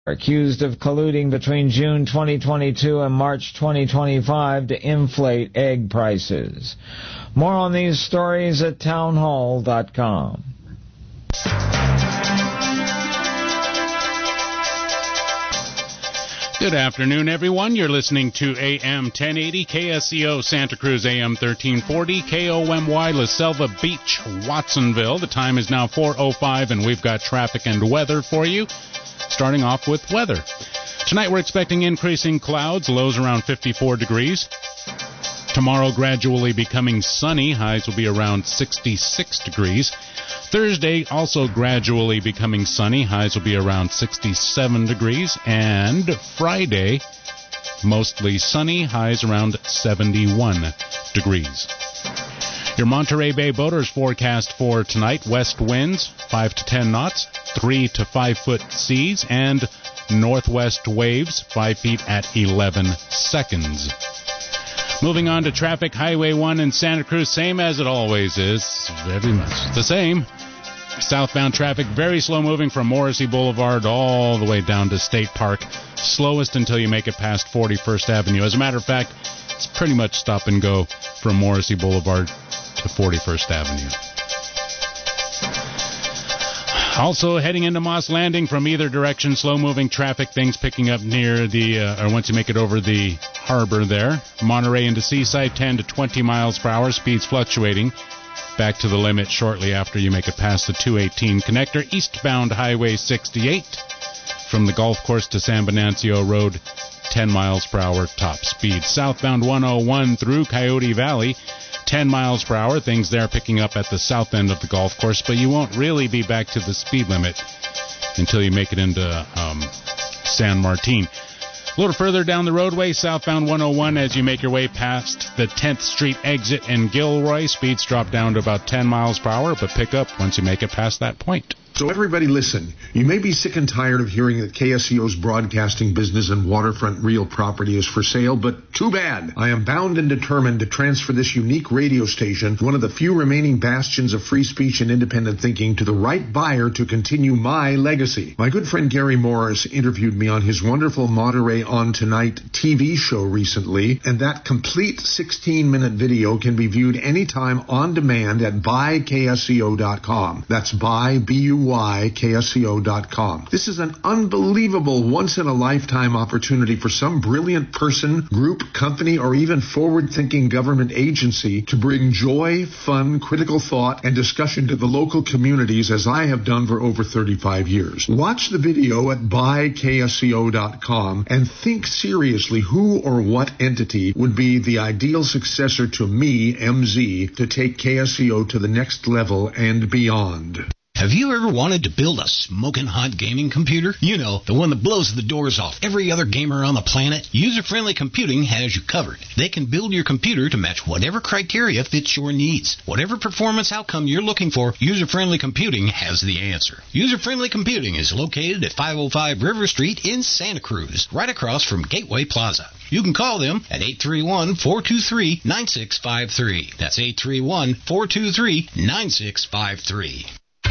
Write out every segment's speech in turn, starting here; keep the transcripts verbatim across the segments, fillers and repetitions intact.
accused of colluding between June twenty twenty-two and March twenty twenty-five to inflate egg prices. More on these stories at townhall dot com. Good afternoon, everyone. You're listening to A M ten eighty, K S E O Santa Cruz, A M thirteen forty, K O M Y La Selva Beach, Watsonville. The time is now four oh five, and we've got traffic and weather for you. Starting off with weather. Tonight we're expecting increasing clouds, lows around fifty-four degrees. Tomorrow gradually becoming sunny, highs will be around sixty-six degrees. Thursday also gradually becoming sunny, highs will be around sixty-seven degrees. And Friday, mostly sunny, highs around seventy-one degrees. Your Monterey Bay boaters forecast for tonight: west winds five to ten knots, three to five foot seas, and northwest waves five feet at eleven seconds. Moving on to traffic, Highway one in Santa Cruz, same as it always is, very much the same. Southbound traffic very slow moving from Morrissey Boulevard all the way down to State Park. Slowest until you make it past forty-first Avenue. As a matter of fact, it's pretty much stop and go from Morrissey Boulevard to forty-first Avenue. Also heading into Moss Landing from either direction, slow-moving traffic, things picking up near the, uh, or once you make it over the harbor there. Monterey into Seaside, ten to twenty miles per hour, speeds fluctuating. Back to the limit shortly after you make it past the two eighteen connector. Eastbound Highway sixty-eight from the golf course to San Venancio Road, ten miles per hour top speed. Southbound one oh one through Coyote Valley, ten miles per hour. Things there picking up at the south end of the golf course, but you won't really be back to the speed limit until you make it into um, San Martin. A little further down the roadway, southbound one oh one, as you make your way past the tenth Street exit in Gilroy, speeds drop down to about ten miles per hour, but pick up once you make it past that point. So everybody listen, you may be sick and tired of hearing that K S E O's broadcasting business and waterfront real property is for sale, but too bad. I am bound and determined to transfer this unique radio station, one of the few remaining bastions of free speech and independent thinking, to the right buyer to continue my legacy. My good friend Gary Morris interviewed me on his wonderful Monterey On Tonight T V show recently, and that complete sixteen-minute video can be viewed anytime on demand at buy K S E O dot com. That's buy, B U Y K S E O dot com. This is an unbelievable once-in-a-lifetime opportunity for some brilliant person, group, company, or even forward-thinking government agency to bring joy, fun, critical thought, and discussion to the local communities, as I have done for over thirty-five years. Watch the video at buy K S E O dot com and think seriously who or what entity would be the ideal successor to me, M Z, to take K S E O to the next level and beyond. Have you ever wanted to build a smoking hot gaming computer? You know, the one that blows the doors off every other gamer on the planet? User-Friendly Computing has you covered. They can build your computer to match whatever criteria fits your needs. Whatever performance outcome you're looking for, User-Friendly Computing has the answer. User-Friendly Computing is located at five oh five River Street in Santa Cruz, right across from Gateway Plaza. You can call them at eight three one, four two three, nine six five three. That's eight three one, four two three, nine six five three.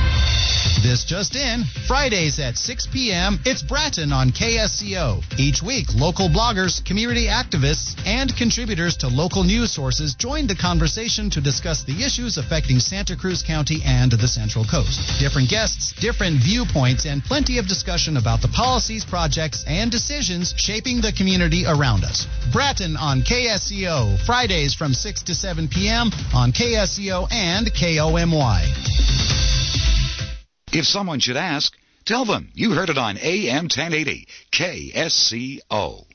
This just in, Fridays at six p.m., it's Bratton on K S E O. Each week, local bloggers, community activists, and contributors to local news sources join the conversation to discuss the issues affecting Santa Cruz County and the Central Coast. Different guests, different viewpoints, and plenty of discussion about the policies, projects, and decisions shaping the community around us. Bratton on K S E O, Fridays from six to seven p.m. on K S E O and K O M Y. If someone should ask, tell them you heard it on A M ten eighty K S C O.